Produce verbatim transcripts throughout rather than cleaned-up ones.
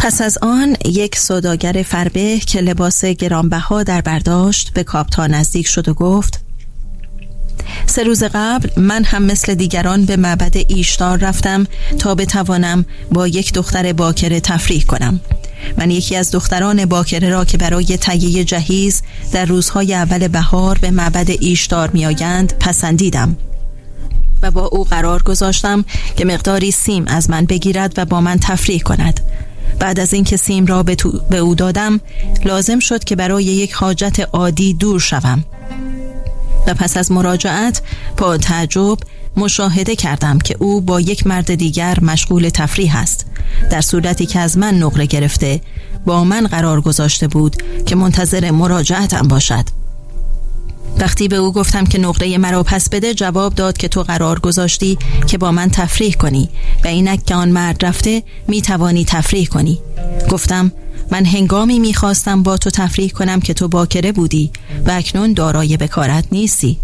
پس از آن یک سوداگر فربه که لباس گرانبها در برداشت به کاپتا نزدیک شد و گفت: سه روز قبل من هم مثل دیگران به معبد ایشتار رفتم تا بتوانم با یک دختر باکره تفریح کنم. من یکی از دختران باکره را که برای تهیه جهیز در روزهای اول بهار به معبد ایشتار می آیند پسندیدم و با او قرار گذاشتم که مقداری سیم از من بگیرد و با من تفریح کند. بعد از اینکه سیم را به, به او دادم لازم شد که برای یک حاجت عادی دور شوم و پس از مراجعت با تعجب مشاهده کردم که او با یک مرد دیگر مشغول تفریح است، در صورتی که از من نقره گرفته با من قرار گذاشته بود که منتظر مراجعتم باشد. وقتی به او گفتم که نقره مرا پس بده، جواب داد که تو قرار گذاشتی که با من تفریح کنی و اینک که آن مرد رفته می توانی تفریح کنی. گفتم من هنگامی می خواستم با تو تفریح کنم که تو باکره بودی و اکنون دارای بکارت نیستی.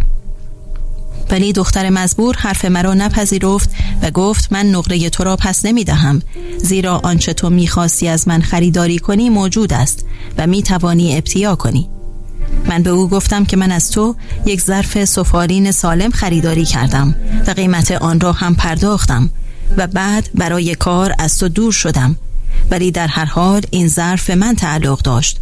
ولی دختر مزبور حرف مرا نپذیرفت و گفت من نقره تو را پس نمی دهم، زیرا آنچه تو می خواستی از من خریداری کنی موجود است و می توانی ابتیا کنی. من به او گفتم که من از تو یک ظرف سفالین سالم خریداری کردم و قیمت آن را هم پرداختم و بعد برای کار از تو دور شدم، ولی در هر حال این ظرف من تعلق داشت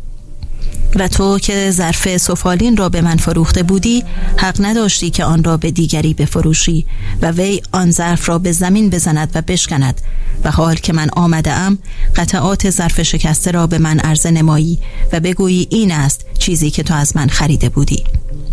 و تو که ظرف سفالین را به من فروخته بودی حق نداشتی که آن را به دیگری بفروشی و وی آن ظرف را به زمین بزند و بشکند و حال که من آمده ام قطعات ظرف شکسته را به من عرضه نمایی و بگویی این است چیزی که تو از من خریده بودی.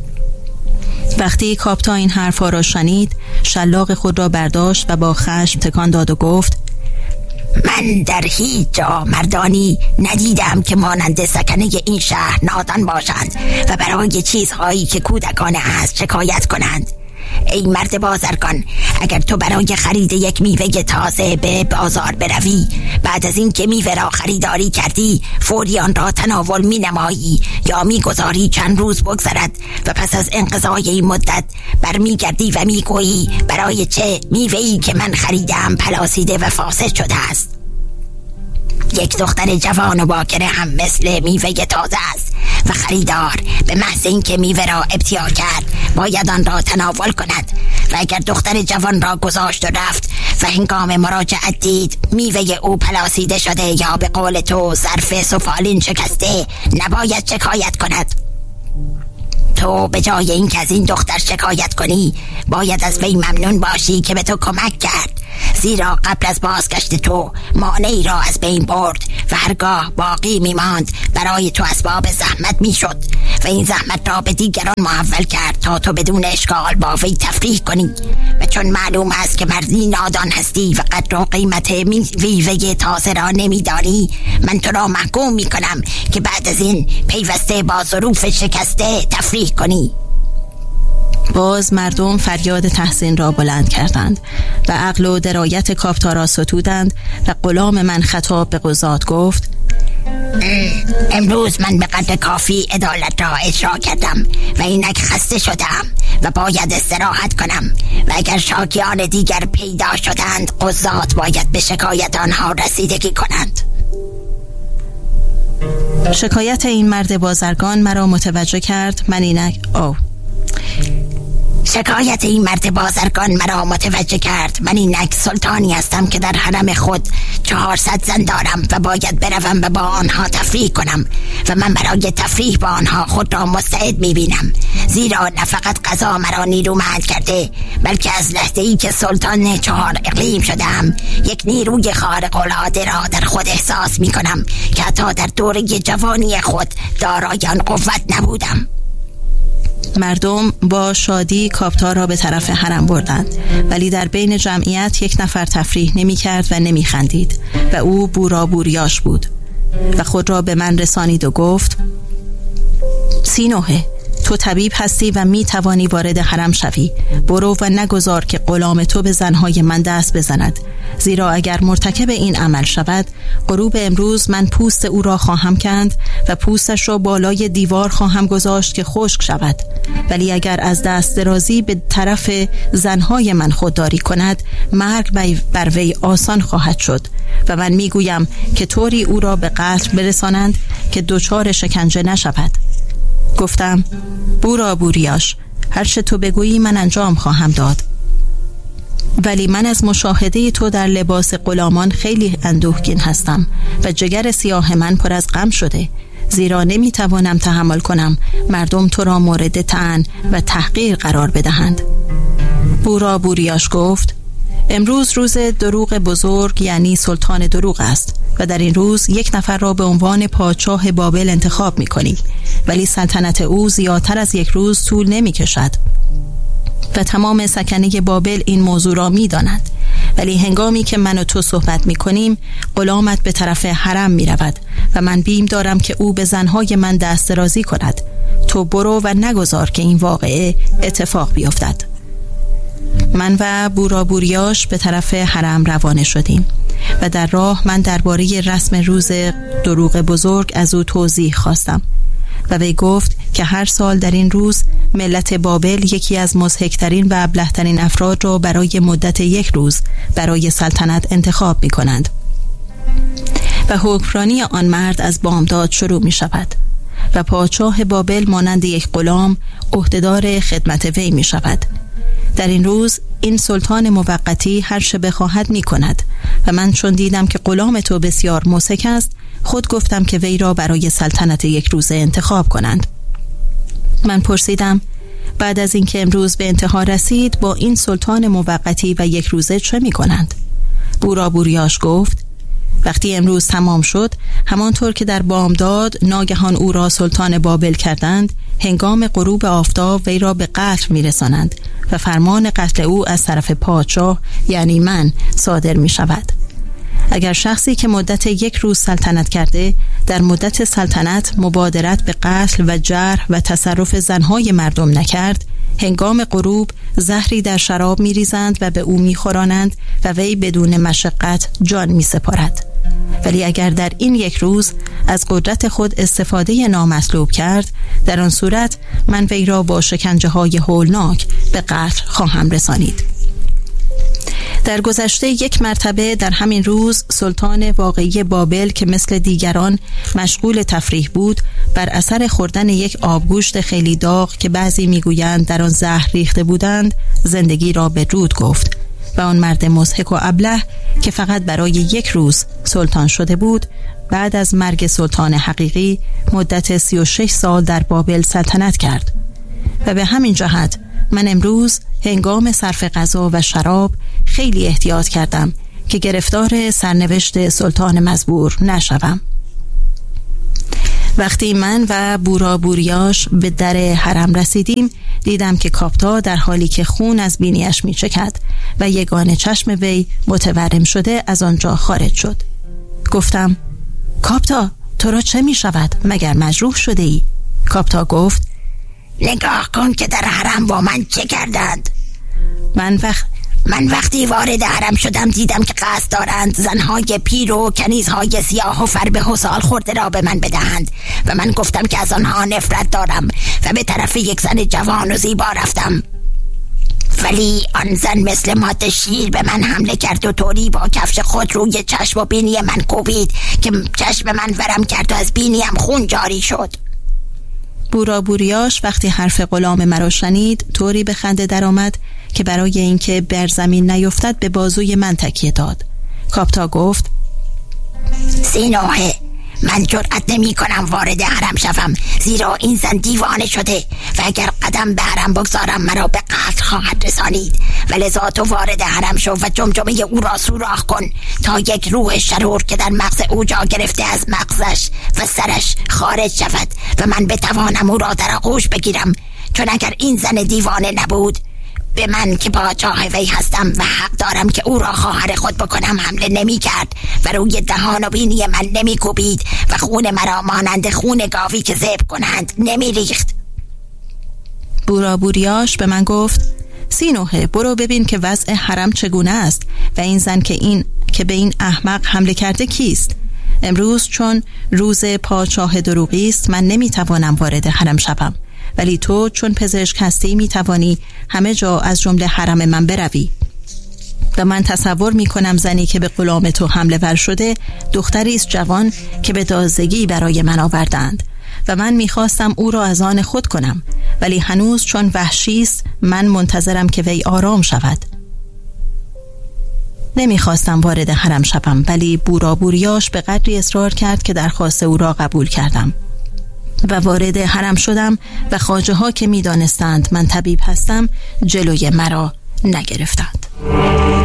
وقتی کاپتا این حرفا را شنید شلاق خود را برداشت و با خشم تکان داد و گفت: من در هیچ جا مردانی ندیدم که مانند سکنه این شهر نادان باشند و برای چیزهایی که کودکانه است شکایت کنند. ای مرد بازرگان، اگر تو برای خرید یک میوه تازه به بازار بروی، بعد از این که میوه را خریداری کردی فوری آن را تناول می نمایی یا می گذاری چند روز بگذرد و پس از انقضای این مدت برمیگردی و می گویی برای چه میوه‌ای که من خریدم پلاسیده و فاسد شده است. یک دختر جوان و باکره هم مثل میوه تازه است و خریدار به محض اینکه میوه را ابتیا کرد باید آن را تناول کند و اگر دختر جوان را گذاشت و رفت و هنگام مراجعت دید میوه او پلاسیده شده یا به قول تو ظرف سفالین شکسته، نباید شکایت کند. تو به جای اینکه از این دختر شکایت کنی باید از وی ممنون باشی که به تو کمک کرد، زیرا قبل از بازگشت تو مانعی را از بین برد و هرگاه باقی میماند برای تو اسباب زحمت میشد و این زحمت را به دیگران محول کرد تا تو بدون اشکال با وی تفریح کنی. و چون معلوم است که مردی نادان هستی و قدر و قیمت میوه تازه را نمیدانی، من تو را محکوم میکنم که بعد از این پیوسته با ظروف شکسته تفریح کنی. باز مردم فریاد تحسین را بلند کردند و عقل و درایت کاپتا را ستودند و غلام من خطاب به قضات گفت: امروز من به قدر کافی عدالت را اجرا کردم و اینک خسته شدم و باید استراحت کنم و اگر شاکیان دیگر پیدا شدند قضات باید به شکایت آنها رسیدگی کنند. شکایت این مرد بازرگان مرا متوجه کرد. من اینک او شکایت این مرد بازرگان مرا متوجه کرد. من اینک سلطانی هستم که در حرم خود چهارصد زن دارم و باید بروم و با آنها تفریح کنم و من برای تفریح با آنها خود را مستعد میبینم، زیرا نه فقط قضا مرا نیرومند کرده بلکه از لحظه‌ای که سلطان چهار اقلیم شدم یک نیروی خارق العاده را در خود احساس میکنم که حتی در دوره جوانی خود دارای آن قوت نبودم. مردم با شادی کاپتا را به طرف حرم بردند، ولی در بین جمعیت یک نفر تفریح نمی کرد و نمی خندید و او بورا بوریاش بود و خود را به من رسانید و گفت: سینوه، تو طبیب هستی و می توانی وارد حرم شوی. برو و نگذار که غلام تو به زنهای من دست بزند، زیرا اگر مرتکب این عمل شود، غروب امروز من پوست او را خواهم کند و پوستش را بالای دیوار خواهم گذاشت که خشک شود. ولی اگر از دست درازی به طرف زنهای من خودداری کند، مرگ بر وی آسان خواهد شد و من میگویم که طوری او را به قتل برسانند که دچار شکنجه نشود. گفتم بورا بوریاش، هر چه تو بگویی من انجام خواهم داد. ولی من از مشاهده تو در لباس غلامان خیلی اندوهگین هستم و جگر سیاه من پر از غم شده، زیرا نمیتوانم تحمل کنم مردم تو را مورد طعن و تحقیر قرار بدهند. بورا بوریاش گفت امروز روز دروغ بزرگ، یعنی سلطان دروغ است و در این روز یک نفر را به عنوان پادشاه بابل انتخاب می کنی، ولی سلطنت او زیادتر از یک روز طول نمی کشد و تمام سکنه بابل این موضوع را می داند. ولی هنگامی که من و تو صحبت می کنیم، غلامت به طرف حرم می رود و من بیم دارم که او به زنهای من دست درازی کند. تو برو و نگذار که این واقعه اتفاق بیفتد. من و بورا بوریاش به طرف حرم روانه شدیم و در راه من درباره رسم روز دروغ بزرگ از او توضیح خواستم و وی گفت که هر سال در این روز ملت بابل یکی از مضحک‌ترین و ابله‌ترین افراد را برای مدت یک روز برای سلطنت انتخاب می کنند و حکمرانی آن مرد از بامداد شروع می شود و پادشاه بابل مانند یک غلام عهدهدار خدمت وی می شود. در این روز این سلطان موقتی هر چه بخواهد می کند و من چون دیدم که غلام تو بسیار مسک است، خود گفتم که وی را برای سلطنت یک روزه انتخاب کنند. من پرسیدم بعد از اینکه امروز به انتها رسید، با این سلطان موقتی و یک روزه چه می کنند؟ بورا بوریاش گفت وقتی امروز تمام شد، همانطور که در بامداد ناگهان او را سلطان بابل کردند، هنگام غروب آفتاب وی را به قتل می رسانند و فرمان قتل او از طرف پادشاه، یعنی من، صادر می شود. اگر شخصی که مدت یک روز سلطنت کرده در مدت سلطنت مبادرت به قتل و جرح و تصرف زنهای مردم نکرد، هنگام غروب زهری در شراب می ریزند و به او می خورانند و وی بدون مشقت جان می سپارد. ولی اگر در این یک روز از قدرت خود استفاده نامطلوب کرد، در آن صورت من وی را با شکنجه های هولناک به قتل خواهم رسانید. در گذشته یک مرتبه در همین روز سلطان واقعی بابل که مثل دیگران مشغول تفریح بود، بر اثر خوردن یک آبگوشت خیلی داغ که بعضی میگویند در آن زهر ریخته بودند، زندگی را به رود گفت و آن مرد مضحک و ابله که فقط برای یک روز سلطان شده بود، بعد از مرگ سلطان حقیقی مدت سی و شش سال در بابل سلطنت کرد. و به همین جهت من امروز هنگام صرف غذا و شراب خیلی احتیاط کردم که گرفتار سرنوشت سلطان مزبور نشوم. وقتی من و بورا بوریاش به در حرم رسیدیم، دیدم که کاپتا در حالی که خون از بینیش می چکد و یگانه چشم وی متورم شده از آنجا خارج شد. گفتم کاپتا، تو را چه می شود؟ مگر مجروح شده ای؟ کاپتا گفت نگاه کن که در حرم با من چه کردند. من وقت من وقتی وارد حرم شدم دیدم که قصد دارند زنهای پیر و کنیزهای سیاه و فربه و سال خورده را به من بدهند و من گفتم که از آنها نفرت دارم و به طرف یک زن جوان و زیبا رفتم. ولی آن زن مثل ماده شیر به من حمله کرد و طوری با کفش خود روی چشم و بینی من کوبید که چشم من ورم کرد و از بینیم خون جاری شد. بورا بوریاش وقتی حرف غلام مرا شنید طوری به خنده در آمد که برای اینکه بر زمین نیفتد به بازوی من تکیه داد. کاپتا گفت سینوه، من جرأت نمی کنم وارد حرم شوم، زیرا این زن دیوانه شده و اگر قدم به حرم بگذارم مرا به قتل خواهد رسانید. ولذا تو وارد حرم شو و جمجمه او را سوراخ کن تا یک روح شرور که در مغز او جا گرفته از مغزش و سرش خارج شود و من بتوانم او را در آغوش بگیرم، چون اگر این زن دیوانه نبود به من که پادشاه وی هستم و حق دارم که او را خواهر خود بکنم حمله نمی کرد و روی دهان و بینی من نمی کوبید و خون مرا مانند خون گاوی که ذبح کنند نمی ریخت. بورا بوریاش به من گفت سینوحه برو ببین که وضع حرم چگونه است و این زن که این که به این احمق حمله کرده کیست. امروز چون روز پادشاه دروغی است من نمیتوانم وارد حرم شوم، ولی تو چون پزشک هستی میتوانی همه جا از جمله حرم من بروی. و من تصور میکنم زنی که به غلام تو حمله ور شده دختری است جوان که به تازگی برای من آوردند و من میخواستم او را از آن خود کنم، ولی هنوز چون وحشی است من منتظرم که وی آرام شود. نمیخواستم وارد حرم شوم، ولی بورا بوریاش به قدری اصرار کرد که درخواست او را قبول کردم و وارد حرم شدم و خواجه ها که میدانستند من طبیب هستم جلوی مرا نگرفتند.